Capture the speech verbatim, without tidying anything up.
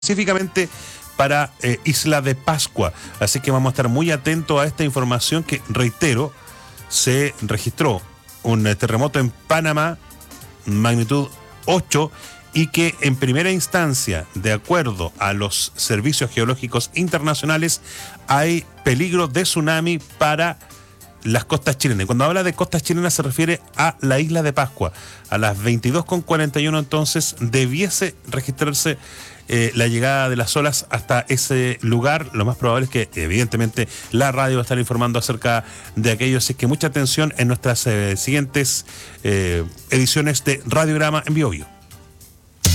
específicamente para eh, Isla de Pascua. Así que vamos a estar muy atentos a esta información que, reitero, se registró un terremoto en Panamá, magnitud ocho, y que en primera instancia, de acuerdo a los servicios geológicos internacionales, hay peligro de tsunami para las costas chilenas. Y cuando habla de costas chilenas se refiere a la Isla de Pascua. A las veintidós con cuarenta y uno entonces debiese registrarse eh, la llegada de las olas hasta ese lugar. Lo más probable es que evidentemente la radio va a estar informando acerca de aquello, así que mucha atención en nuestras eh, siguientes eh, ediciones de Radiograma en Biobío.